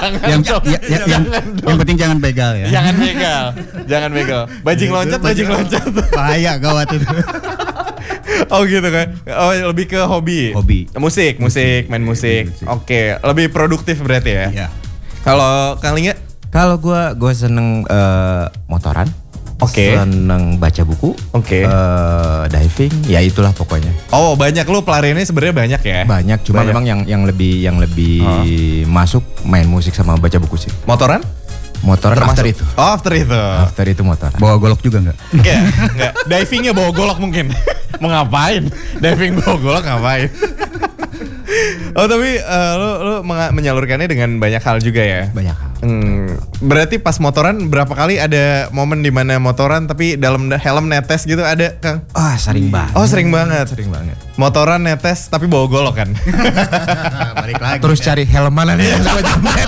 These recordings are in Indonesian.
Yang penting jangan begal ya. Jangan begal. Bajing loncat. Bahaya gawat itu. Oh gitu kan. Oh lebih ke hobi. Musik, main musik. Oke, lebih produktif berarti ya. Iya. Kalau Kang Lingga? Kalau gue seneng motoran. Oke. Seneng baca buku. Oke. Diving, ya itulah pokoknya. Oh banyak, lu pelariannya sebenarnya banyak ya? Banyak, cuma memang yang lebih masuk main musik sama baca buku sih. Motoran After itu. Oh after itu. After itu motoran. Bawa golok juga enggak? Enggak. Divingnya bawa golok mungkin. Mau ngapain? Diving bawa golok ngapain? Oh tapi lu menyalurkannya dengan banyak hal juga ya? Banyak hal. Berarti pas motoran berapa kali ada momen di mana motoran tapi dalam helm netes gitu ada Kang? Sering banget. Oh sering banget. Motoran netes tapi bawa golok kan? Balik lagi. Terus cari helm mana nih yang gue jambret.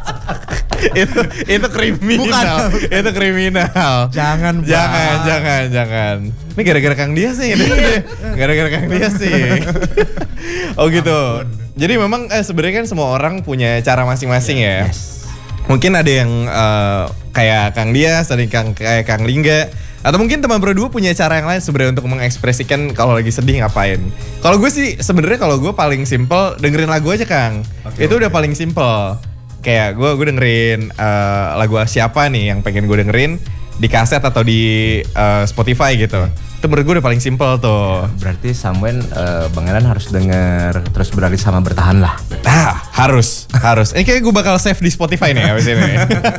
itu kriminal. Itu kriminal. Jangan. Ini gara-gara Kang Dias sih. Gara-gara Kang Dias sih. Oh gitu. Jadi memang sebenarnya kan semua orang punya cara masing-masing ya. Yes. Mungkin ada yang kayak Kang Dias, ada yang kayak Kang Lingga, atau mungkin teman berdua punya cara yang lain sebenarnya untuk mengekspresikan kalau lagi sedih ngapain. Kalau gue sih sebenarnya kalau gue paling simple dengerin lagu aja Kang. Itu udah paling simple. Kayak gue dengerin lagu siapa nih yang pengen gue dengerin di kaset atau di Spotify gitu. Itu menurut gue udah paling simple tuh. Berarti Samwen Bang Elan harus denger terus beralih sama bertahan lah. Harus. Ini kayak gue bakal save di Spotify nih abis ini.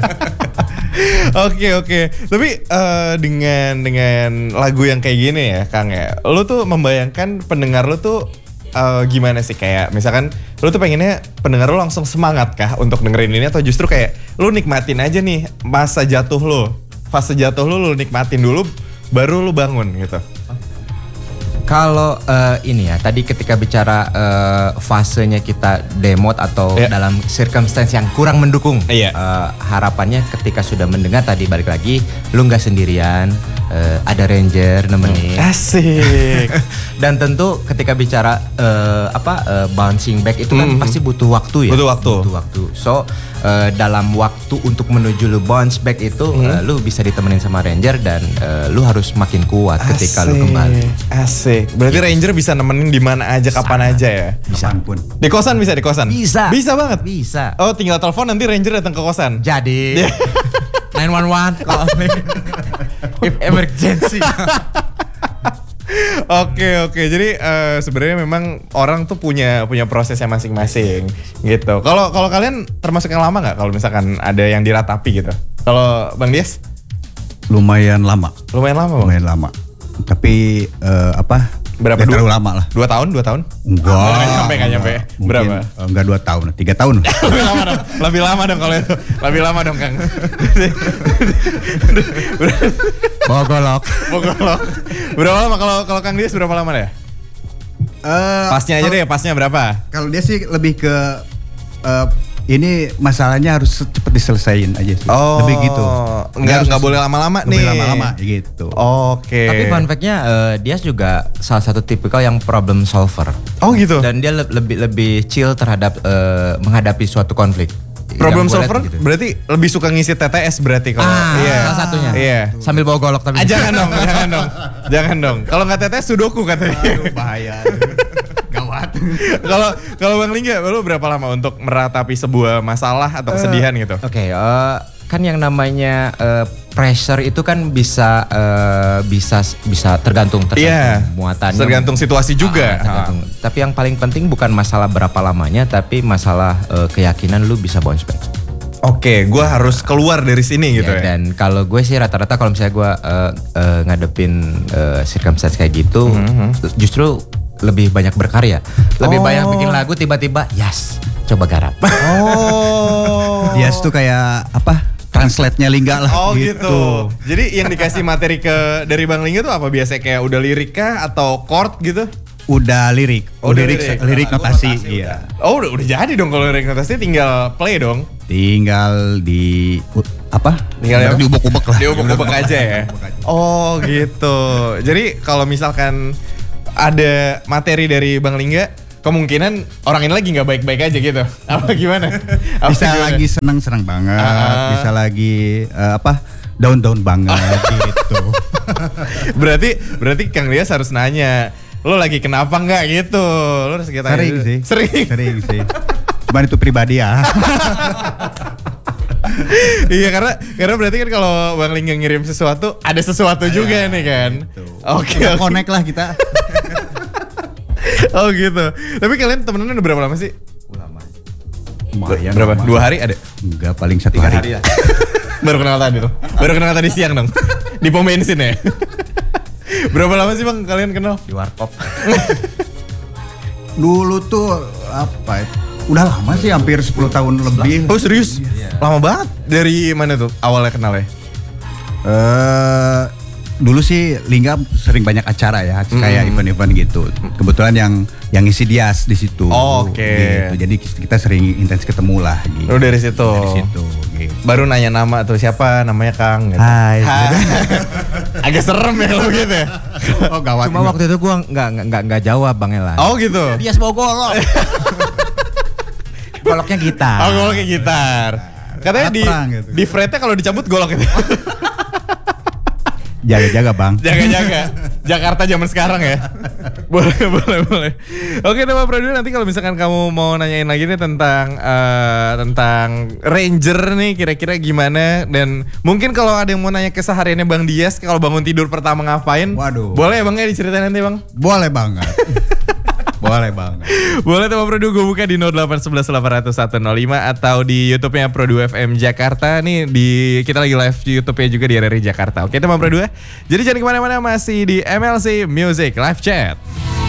Oke. Tapi dengan lagu yang kayak gini ya Kang ya, lu tuh membayangkan pendengar lu tuh gimana sih? Kayak misalkan lu tuh pengennya pendengar lu langsung semangat kah untuk dengerin ini, atau justru kayak lu nikmatin aja nih masa jatuh lu, fase jatuh lu nikmatin dulu baru lu bangun gitu. Kalau ini ya, tadi ketika bicara fasenya kita demot atau dalam circumstance yang kurang mendukung, harapannya ketika sudah mendengar tadi balik lagi, lu nggak sendirian, ada ranger nemenin. Asik. Dan tentu ketika bicara bouncing back itu kan pasti butuh waktu ya. Butuh waktu. So dalam waktu untuk menuju lu bounce back itu lu bisa ditemenin sama ranger dan lu harus makin kuat ketika lu kembali. Asik. Berarti ranger bisa nemenin di mana aja, kapan aja ya? Bisa. Di kosan bisa? Bisa banget? Bisa. Oh tinggal telepon nanti ranger datang ke kosan? Jadi 911 kalau if emergency. Oke. Jadi sebenarnya memang orang tuh punya prosesnya masing-masing gitu. Kalau kalian termasuk yang lama nggak? Kalau misalkan ada yang diratapi gitu. Kalau Bang Dias? Lumayan lama. Bang? Tapi berapa? Terlalu lama lah. 2 tahun? Enggak. Nggak nyampe. Berapa? Enggak 2 tahun, 3 tahun. Lebih lama dong kalau itu. Lebih lama dong Kang. Bawa golok. Berapa lama kalau Kang Dias berapa lama deh? Pasnya aja deh, pasnya berapa? Kalau dia sih lebih ke ini masalahnya harus cepet diselesain aja sih. Oh, lebih gitu. Nggak boleh lama-lama nih. Boleh lama-lama gitu. Oke. Tapi fun fact-nya Dias juga salah satu tipikal yang problem solver. Oh gitu. Dan dia lebih chill terhadap menghadapi suatu konflik. Problem solver gitu. Berarti lebih suka ngisi TTS berarti kalau salah satunya. Iya. Sambil bawa golok tapi. Jangan dong. Kalau nggak TTS sudoku katanya. Aduh, bahaya. Gawat. Kalau Bang Lingga, lu berapa lama untuk meratapi sebuah masalah atau kesedihan gitu? Oke, kan yang namanya pressure itu kan bisa tergantung muatannya. Tergantung situasi juga. Tergantung. Tapi yang paling penting bukan masalah berapa lamanya, tapi masalah keyakinan lu bisa bounce back. Oke, gue harus keluar dari sini gitu ya. Dan kalau gue sih rata-rata kalau misalnya gue ngadepin circumstance kayak gitu, justru lebih banyak berkarya, lebih banyak bikin lagu, tiba-tiba coba garap. Dias tuh kayak translate-nya Lingga lah. Oh gitu. Jadi yang dikasih materi dari Bang Lingga tuh apa biasanya, kayak udah lirik kah atau chord gitu? Udah lirik. Lirik notasi. Iya. Oh udah jadi dong, kalau lirik notasi tinggal play dong. Tinggal di Tinggal diubek-ubek lah. Diubek-ubek aja ya. Oh gitu. Jadi kalau misalkan ada materi dari Bang Lingga, kemungkinan orang ini lagi nggak baik-baik aja gitu. Apa gimana? Bisa lagi senang-senang banget, bisa lagi daun-daun banget gitu. berarti Kang Dias harus nanya, lo lagi kenapa nggak gitu? Lo harus kita Sering sih. Cuman itu pribadi ya. Iya karena berarti kan kalau Bang Lingga ngirim sesuatu ada sesuatu juga nih kan. Gitu. Oke. Connect lah kita. Oh gitu. Tapi kalian temenan udah berapa lama sih? Lama. Lumayan. Berapa? Lama. 2 hari ada? Enggak, paling 1 hari. Baru kenal tadi tuh. Baru kenal tadi siang dong. Di pom bensin ya. Berapa lama sih Bang kalian kenal? Di warkop. Dulu tuh udah lama sih, hampir 10 tahun lebih. Oh serius? Lama banget. Dari mana tuh awalnya kenal ya? Dulu sih Lingga sering banyak acara ya, kayak event-event gitu. Kebetulan yang ngisi Dias di situ. Oh, oke. Gitu. Jadi kita sering intens ketemu lah gitu. Oh dari situ. Gitu. Baru nanya nama tuh, siapa namanya Kang gitu. Hai. Agak serem ya kalau gitu ya. Oh gawat. Cuma waktu itu gue nggak jawab Bang Elan. Oh gitu. Dia bawa golok. Goloknya gitar. Oh goloknya gitar. Katanya gitu. di fretnya kalau dicabut golok itu. Jaga-jaga Bang. Jaga-jaga. Jakarta zaman sekarang ya. Boleh. Oke Pak Pradua, nanti kalau misalkan kamu mau nanyain lagi nih tentang Ranger nih kira-kira gimana, dan mungkin kalau ada yang mau nanya kesehariannya Bang Dias kalau bangun tidur pertama ngapain. Waduh. Boleh ya Bang ya diceritain nanti Bang? Boleh banget. Boleh banget. Boleh teman Pro2 gue buka di 0811 800 105 atau di YouTube-nya Pro2 FM Jakarta. Nih kita lagi live di YouTube-nya juga di RRI Jakarta. Oke teman Pro2. Jadi jangan kemana-mana, masih di MLC Music Live Chat.